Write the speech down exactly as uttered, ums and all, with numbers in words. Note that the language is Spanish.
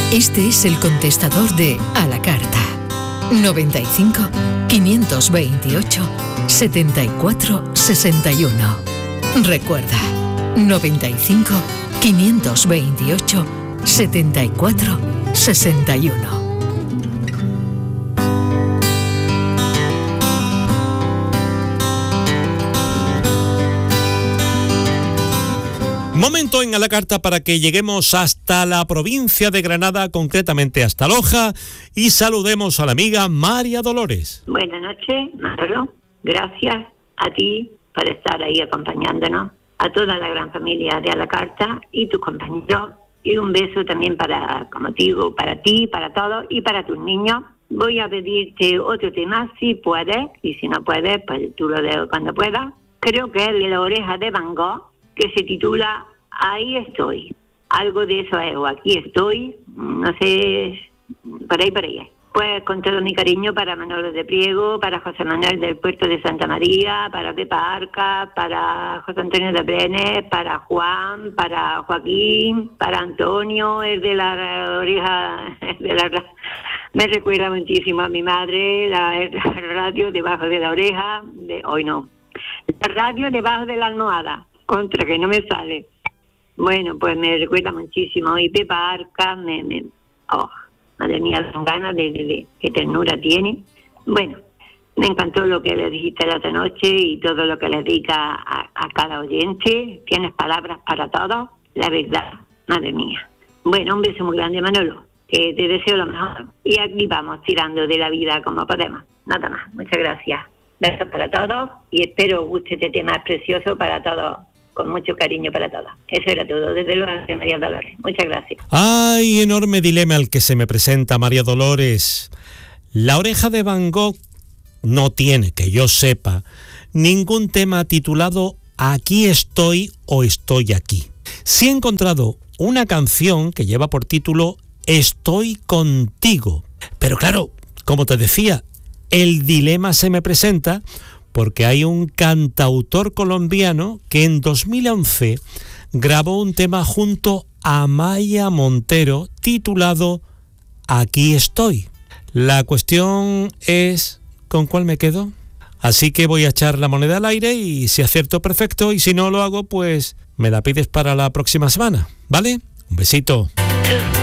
Este es el contestador de A la Carta. noventa y cinco, quinientos veintiocho, setenta y cuatro, sesenta y uno. Recuerda, noventa y cinco, quinientos veintiocho, setenta y cuatro, sesenta y uno. Momento en A la Carta para que lleguemos hasta la provincia de Granada, concretamente hasta Loja, y saludemos a la amiga María Dolores. Buenas noches, Manolo. Gracias a ti por estar ahí acompañándonos, a toda la gran familia de A la Carta y tus compañeros, y un beso también para, como digo, para ti, para todos y para tus niños. Voy a pedirte otro tema, si puedes, y si no puedes, pues tú lo dejo cuando puedas. Creo que es de La Oreja de Van Gogh, que se titula Ahí estoy. Algo de eso es, o aquí estoy, no sé, por ahí, por ahí. Pues con todo mi cariño para Manolo de Priego, para José Manuel del Puerto de Santa María, para Pepa Arca, para José Antonio de Brenes, para Juan, para Joaquín, para Antonio, el de la oreja, el de la, me recuerda muchísimo a mi madre, la, la radio debajo de la oreja, de, hoy no, la radio debajo de la almohada. Contra, que no me sale. Bueno, pues me recuerda muchísimo. Y Pepa Arca, me, me oh, madre mía, son ganas de, de, de qué ternura tiene. Bueno, me encantó lo que le dijiste la otra noche y todo lo que le diga a, a cada oyente. Tienes palabras para todos, la verdad, madre mía. Bueno, un beso muy grande, Manolo, que te deseo lo mejor. Y aquí vamos, tirando de la vida como podemos. Nada más, muchas gracias. Besos para todos y espero os guste este tema, es precioso para todos. Con mucho cariño para todas. Eso era todo, desde luego, de María Dolores. Muchas gracias. ¡Ay, enorme dilema al que se me presenta María Dolores! La Oreja de Van Gogh no tiene, que yo sepa, ningún tema titulado Aquí estoy o estoy aquí. Sí he encontrado una canción que lleva por título Estoy contigo. Pero claro, como te decía, el dilema se me presenta porque hay un cantautor colombiano que en dos mil once grabó un tema junto a Maya Montero titulado Aquí estoy. La cuestión es ¿con cuál me quedo? Así que voy a echar la moneda al aire y si acierto, perfecto, y si no lo hago, pues me la pides para la próxima semana, ¿vale? Un besito.